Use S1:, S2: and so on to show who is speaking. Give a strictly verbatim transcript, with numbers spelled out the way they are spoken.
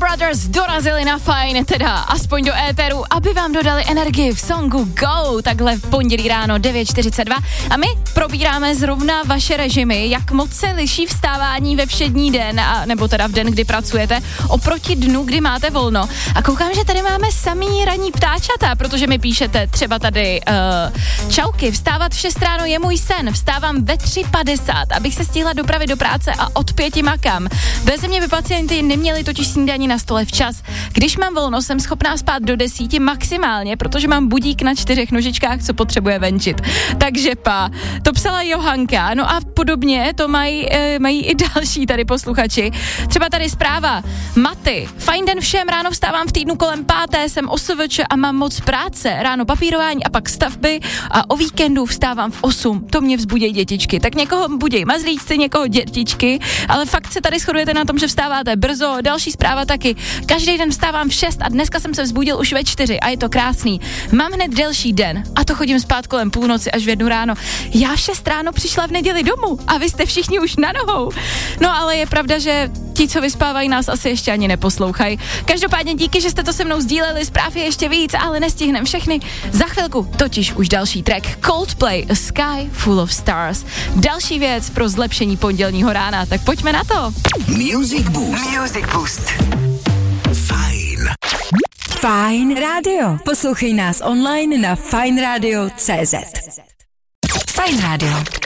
S1: Brothers dorazili na Fajn, teda aspoň do éteru, aby vám dodali energii v songu Go, takhle v pondělí ráno devět čtyřicet dva. A my probíráme zrovna vaše režimy, jak moc se liší vstávání ve všední den, a, nebo teda v den, kdy pracujete, oproti dnu, kdy máte volno. A koukám, že tady máme samý ranní ptáčata, protože mi píšete třeba tady uh, čauky, vstávat v šest ráno je můj sen, vstávám ve tři padesát, abych se stihla dopravit do práce a od pěti makám. Beze mě by pacienty neměli totiž snídaní na stole včas. Když mám volno, jsem schopná spát do desíti maximálně, protože mám budík na čtyřech nožičkách, co potřebuje venčit. Takže pa, to psala Johanka, no a podobně to mají, e, mají i další tady posluchači. Třeba tady zpráva, Maty, fajn den všem, ráno vstávám v týdnu kolem páté, jsem O S V Č a mám moc práce, ráno papírování a pak stavby a o víkendu vstávám v osm, to mě vzbudějí dětičky. Tak někoho budějí mazlíčci, někoho dětičky, ale fakt se tady shodujete na tom, že vstáváte brzo. Další zpráva taky. Každý den vstávám v šest a dneska jsem se vzbudil už ve čtyři a je to krásný. Mám hned delší den a to chodím spát kolem půlnoci až v jednu ráno. Já v šest ráno přišla v neděli domů a vy jste všichni už na nohou. No ale je pravda, že ti, co vyspávají, nás asi ještě ani neposlouchají. Každopádně díky, že jste to se mnou sdíleli, zpráv je ještě víc, ale nestihnem všechny. Za chvilku totiž už další track Coldplay, A Sky Full of Stars. Další věc pro zlepšení pondělního rána, tak pojďme na to.
S2: Music Boost. Music Boost. Fajn.
S3: Fajn rádio. Poslouchej nás online na fajn rádio tečka cé zet. Fajn rádio.